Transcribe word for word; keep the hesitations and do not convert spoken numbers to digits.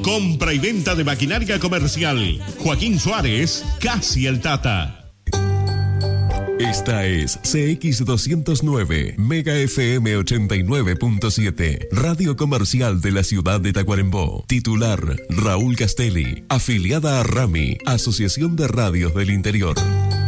Compra y venta de maquinaria comercial. Joaquín Suárez, casi el Tata. Esta es C X doscientos nueve, Mega F M ochenta y nueve punto siete, Radio Comercial de la ciudad de Tacuarembó. Titular, Raúl Castelli. Afiliada a RAMI, Asociación de Radios del Interior.